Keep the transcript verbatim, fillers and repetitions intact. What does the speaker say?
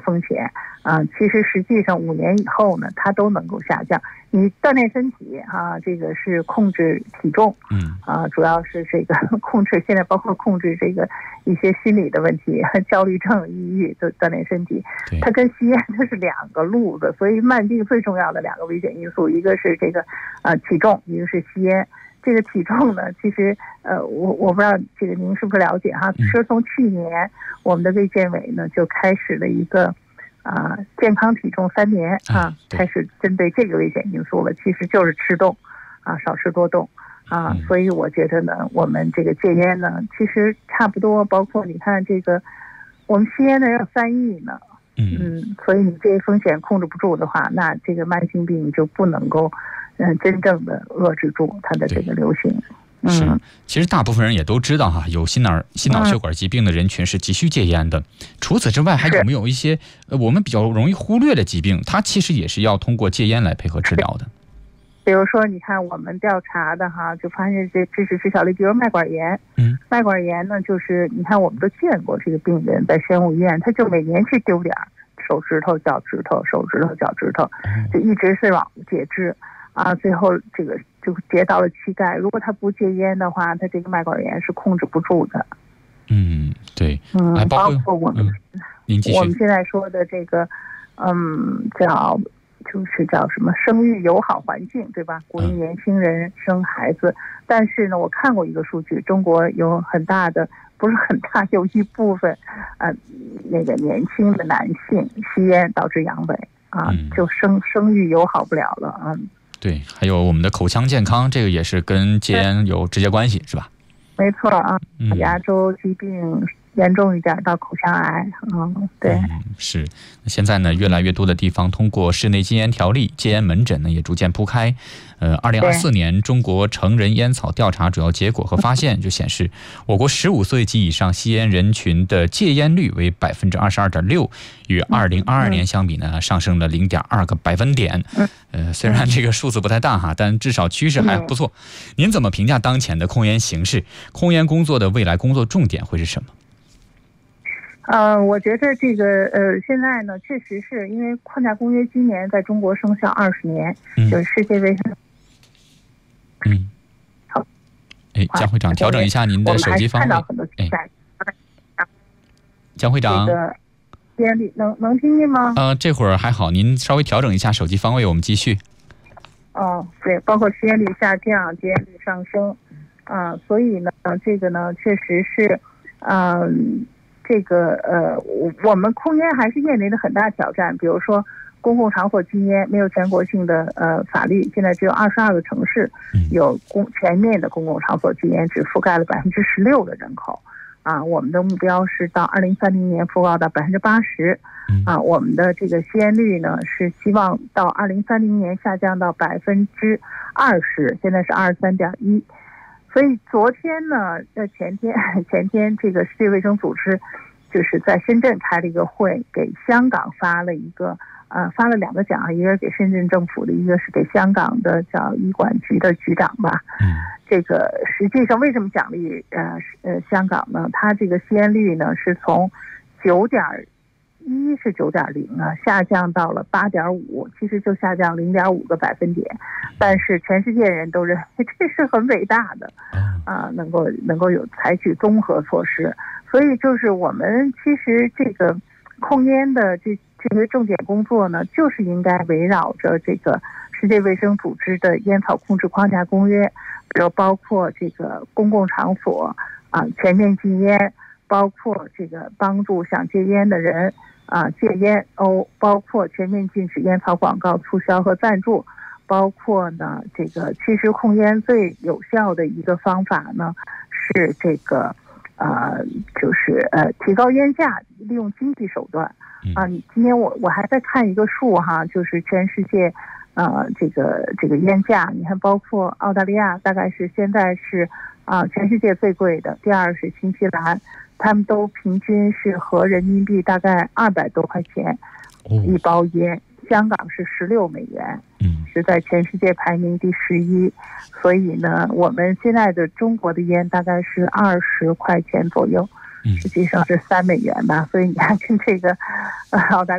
风险啊，其实实际上五年以后呢，它都能够下降。你锻炼身体啊，这个是控制体重， 嗯啊，主要是这个控制，现在包括控制这个一些心理的问题，焦虑症、抑郁的锻炼身体，它跟吸烟它是两个路子，所以慢病最重要的两个危险因素，一个是这个呃体重，一个是吸烟。这个体重呢，其实呃，我我不知道这个您是不是了解哈？说从去年我们的卫健委呢就开始了一个啊、呃、健康体重三年啊，开始针对这个危险因素了，其实就是吃动啊，少吃多动啊，所以我觉得呢，我们这个戒烟呢，其实差不多，包括你看这个我们吸烟的人有三亿呢。嗯，所以你这些风险控制不住的话，那这个慢性病就不能够，嗯，真正的遏制住它的这个流行。 嗯，是，其实大部分人也都知道哈，有心脑心脑血管疾病的人群是急需戒烟的。嗯、除此之外，还有没有一些呃我们比较容易忽略的疾病，它其实也是要通过戒烟来配合治疗的？ 比如说，你看我们调查的哈，就发现这致死致小率，比如麦管炎。 嗯， 麦管炎呢，就是你看我们都见过这个病人在宣武医院，他就每年去丢点手指头、脚趾头、手指头、脚趾头，就一直是往截肢啊，最后这个就截到了膝盖。如果他不戒烟的话，他这个麦管炎是控制不住的。 嗯，对， 嗯，包括我们、 嗯、您继续我们现在说的这个，嗯，叫。就是叫什么生育友好环境，对吧？鼓励年轻人生孩子。嗯、但是呢，我看过一个数据，中国有很大的，不是很大，有一部分，呃，那个年轻的男性吸烟导致阳痿啊，嗯、就生生育友好不了了啊。 对，还有我们的口腔健康，这个也是跟戒烟有直接关系，是吧？ 没错啊，嗯、牙周疾病。严重一点到口腔癌，嗯，对， 嗯，是。现在呢，越来越多的地方通过室内禁烟条例，戒烟门诊呢也逐渐铺开。呃，二零二四年中国成人烟草调查主要结果和发现就显示，我国十五岁及以上吸烟人群的戒烟率为百分之二十二点六，与二零二二年相比呢，上升了零点二个百分点。呃，虽然这个数字不太大哈，但至少趋势还不错。您怎么评价当前的控烟形势？控烟工作的未来工作重点会是什么？ 呃，我觉得这个呃，现在呢，确实是因为框架公约今年在中国生效二十年，嗯、就是世界卫生。 嗯。好。哎，江会长，调整一下您的手机方位。哎。江会长。 这个吸烟率能能听见吗？ 呃，这会儿还好，您稍微调整一下手机方位，我们继续。 哦，对，包括吸烟率下降、戒烟率上升，啊、呃，所以呢，这个呢，确实是，嗯、呃。这个呃，我们控烟还是面临着很大挑战。比如说，公共场所禁烟没有全国性的呃法律，现在只有二十二个城市有公全面的公共场所禁烟，只覆盖了百分之十六的人口。啊，我们的目标是到二零三零年覆盖到百分之八十。啊，我们的这个吸烟率呢是希望到二零三零年下降到百分之二十，现在是二十三点一。所以昨天呢，呃，前天前天这个世界卫生组织就是在深圳开了一个会，给香港发了一个呃发了两个奖，一个是给深圳政府的，一个是给香港的叫医管局的局长吧。 嗯， 这个实际上为什么奖励呃呃香港呢？它这个吸烟率呢是从九点一是九点零啊，下降到了八点五，其实就下降零点五个百分点，但是全世界人都认为这是很伟大的，啊，能够能够有采取综合措施，所以就是我们其实这个控烟的这这些重点工作呢，就是应该围绕着这个世界卫生组织的烟草控制框架公约，比如包括这个公共场所啊全面禁烟，包括这个帮助想戒烟的人。啊，戒烟哦，包括全面禁止烟草广告促销和赞助，包括呢，这个其实控烟最有效的一个方法呢，是这个，呃，就是呃，提高烟价，利用经济手段。啊，你今天我我还在看一个数哈，就是全世界，呃，这个这个烟价，你看，包括澳大利亚，大概是现在是啊，全世界最贵的，第二是新西兰。他们都平均是合人民币大概二百多块钱一包烟，香港是十六美元，是在全世界排名第十一。所以呢，我们现在的中国的烟大概是二十块钱左右，实际上是三美元吧。所以你看，跟这个呃澳大